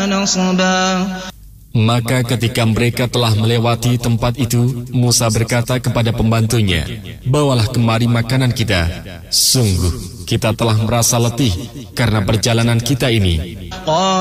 نصبا. Maka ketika mereka telah melewati tempat itu, Musa berkata kepada pembantunya, "Bawalah kemari makanan kita. Sungguh, kita telah merasa letih karena perjalanan kita ini."